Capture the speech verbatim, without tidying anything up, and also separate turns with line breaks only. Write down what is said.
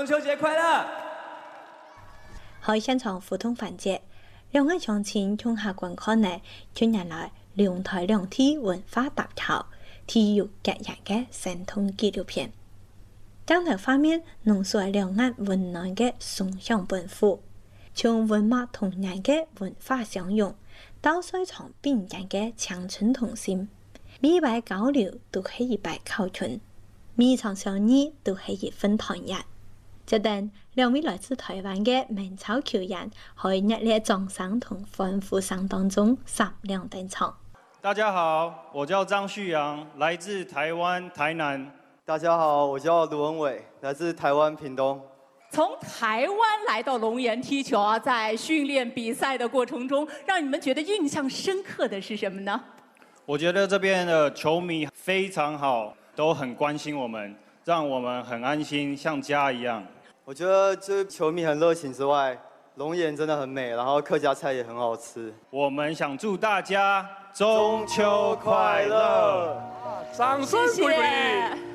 中秋节快乐！
喺现场互动环节，两岸乡亲从下观看呢，近年来两台两地文化搭桥、体育结人嘅生动纪录片。镜头画面浓缩两岸温暖嘅松香本府，从文化同人嘅文化相融，到水床并人嘅强春同心，每一摆交流都係一擺考春，每一場相遇都係一份團圓。這等兩位來自台灣嘅名草球員，喺熱烈掌聲同歡呼聲當中閃亮登場。
大家好，我叫張旭陽，來自台灣台南。
大家好，我叫盧文偉，來自台灣屏東。
從台灣來到龍岩踢球啊，在訓練比賽的過程中，讓你們覺得印象深刻的是什麼呢？
我覺得這邊的球迷非常好，都很關心我們，讓我們很安心，像家一樣。
我覺得就是球迷很熱情之外，龍岩真的很美，然後客家菜也很好吃。
我們想祝大家中秋快樂，
掌聲鼓勵。